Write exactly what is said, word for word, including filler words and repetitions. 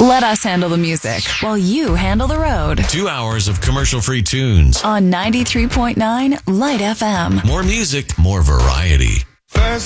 Let us handle the music while you handle the road. Two hours of commercial-free tunes. On ninety-three point nine Light F M. More music, more variety. First